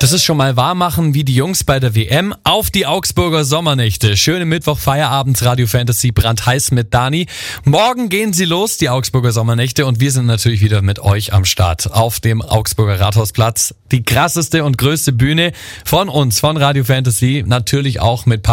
Das ist schon mal Wahrmachen wie die Jungs bei der WM auf die Augsburger Sommernächte. Schöne Mittwoch, Feierabend, Radio Fantasy, brandheiß mit Dani. Morgen gehen sie los, die Augsburger Sommernächte, und wir sind natürlich wieder mit euch am Start auf dem Augsburger Rathausplatz. Die krasseste und größte Bühne von uns, von Radio Fantasy, natürlich auch mit